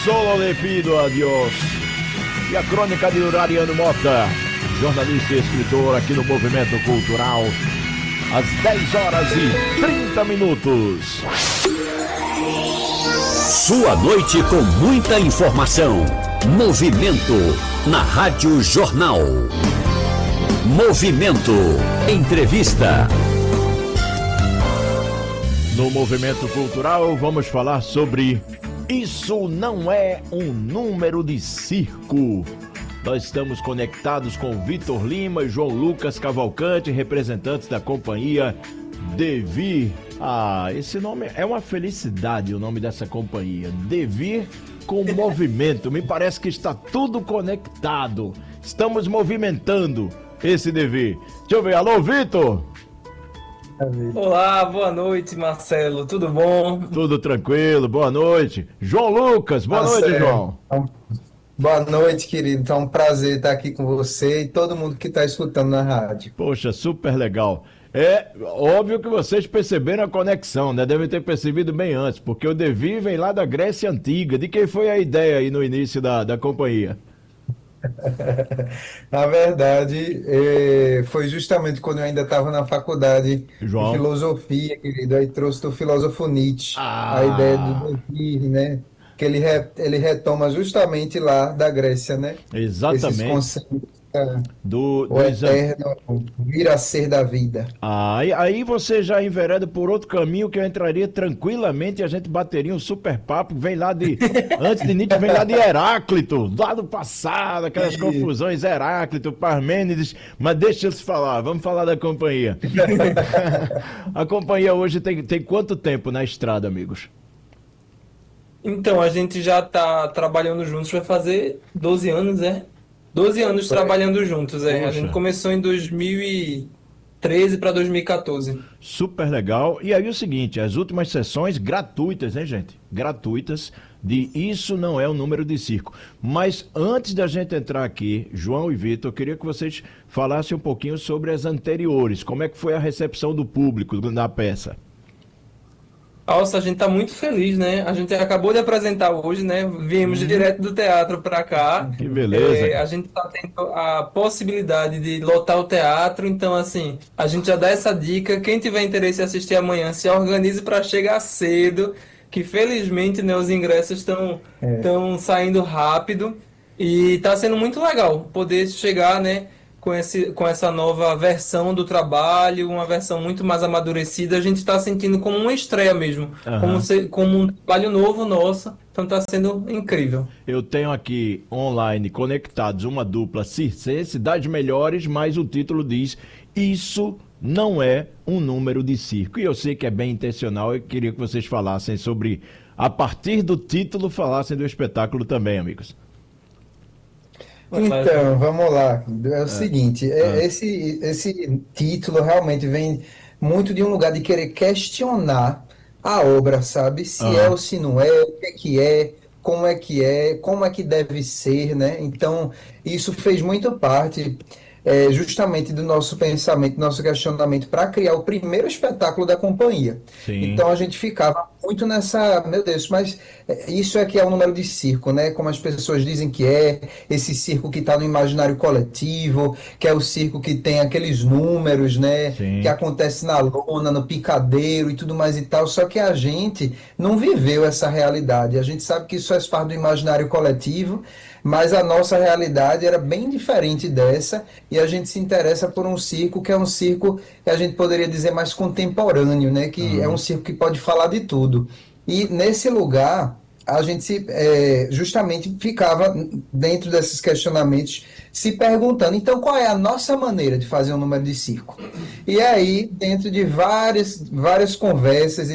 Solo le pido a Dios. E a crônica de Ariano Mota, jornalista e escritor aqui no Movimento Cultural, às 10h30. Sua noite com muita informação. Movimento na Rádio Jornal. Movimento Entrevista. No Movimento Cultural vamos falar sobre Isso Não É um Número de Circo. Nós estamos conectados com Vitor Lima e João Lucas Cavalcante, representantes da companhia Devir. Esse nome é uma felicidade, o nome dessa companhia. Devir com movimento. Me parece que está tudo conectado. Estamos movimentando esse Devir. Deixa eu ver. Alô, Vitor? Olá, boa noite, Marcelo. Tudo bom? Tudo tranquilo, boa noite. João Lucas, boa noite, João. Boa noite, querido. Então, é um prazer estar aqui com você e todo mundo que está escutando na rádio. Poxa, super legal. É óbvio que vocês perceberam a conexão, né? Devem ter percebido bem antes, porque o Devir vem lá da Grécia Antiga. De quem foi a ideia aí no início da companhia? Na verdade, foi justamente quando eu ainda estava na faculdade João? de filosofia, querido. Aí trouxe do filósofo Nietzsche a ideia do Devir, né? Que ele retoma justamente lá da Grécia, né? Esses Exatamente. conceitos, O eterno vir a ser da vida. Aí você já envereda por outro caminho que eu entraria tranquilamente e a gente bateria um super papo. Vem lá antes de Nietzsche, vem lá de Heráclito, lá do passado, aquelas confusões, Heráclito, Parmênides. Mas deixa eu te falar, vamos falar da companhia. A companhia hoje tem quanto tempo na estrada, amigos? Então, a gente já está trabalhando juntos, vai fazer 12 anos, 12 anos trabalhando juntos, A gente começou em 2013 para 2014. Super legal. E aí o seguinte, as últimas sessões gratuitas, né, gente? Gratuitas de Isso Não É um Número de Circo. Mas antes da gente entrar aqui, João e Vitor, eu queria que vocês falassem um pouquinho sobre as anteriores. Como é que foi a recepção do público na peça? Nossa, a gente está muito feliz, né? A gente acabou de apresentar hoje, né? Viemos direto do teatro para cá. Que beleza. A gente está tendo a possibilidade de lotar o teatro, então, assim, a gente já dá essa dica. Quem tiver interesse em assistir amanhã, se organize para chegar cedo, que felizmente, né, os ingressos estão saindo rápido e está sendo muito legal poder chegar, né, com essa nova versão do trabalho, uma versão muito mais amadurecida. A gente está sentindo como uma estreia mesmo, como um trabalho novo nosso, então está sendo incrível. Eu tenho aqui online conectados uma dupla circense das melhores, mas o título diz Isso Não É um Número de Circo. E eu sei que é bem intencional, eu queria que vocês falassem sobre, a partir do título, falassem do espetáculo também, amigos. Então, vamos lá. É o seguinte, esse título realmente vem muito de um lugar de querer questionar a obra, sabe? Se é ou se não é, o que é, como é que deve ser, né? Então, isso fez muito parte justamente do nosso pensamento, do nosso questionamento para criar o primeiro espetáculo da companhia. Sim. Então, a gente ficava muito nessa, meu Deus, mas isso é que é o número de circo, né? Como as pessoas dizem que é, esse circo que está no imaginário coletivo, que é o circo que tem aqueles números, né? Sim. Que acontece na lona, no picadeiro e tudo mais e tal, só que a gente não viveu essa realidade. A gente sabe que isso faz parte do imaginário coletivo, mas a nossa realidade era bem diferente dessa, e a gente se interessa por um circo que é um circo que a gente poderia dizer mais contemporâneo, né? Que é um circo que pode falar de tudo. E nesse lugar, a gente justamente ficava dentro desses questionamentos, se perguntando, então qual é a nossa maneira de fazer um número de circo? E aí, dentro de várias conversas